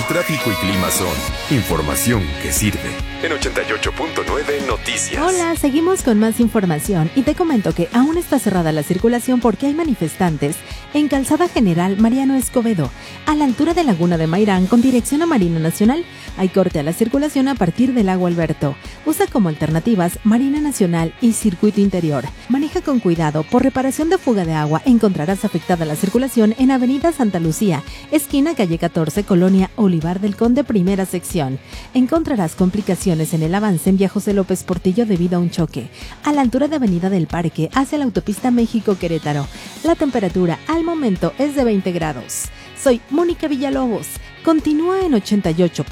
El tráfico y clima son información que sirve. En 88.9 Noticias. Hola, seguimos con más información y te comento que aún está cerrada la circulación porque hay manifestantes en Calzada General Mariano Escobedo, a la altura de Laguna de Mairán con dirección a Marina Nacional. Hay corte a la circulación a partir del Lago Alberto. Usa como alternativas Marina Nacional y Circuito Interior. Maneja con cuidado. Por reparación de fuga de agua encontrarás afectada la circulación en Avenida Santa Lucía, esquina calle 14, Colonia Olivar del Conde, primera sección. Encontrarás complicaciones en el avance en Vía José López Portillo debido a un choque, a la altura de Avenida del Parque hacia la autopista México-Querétaro. La temperatura al momento es de 20 grados. Soy Mónica Villalobos. Continúa en 88.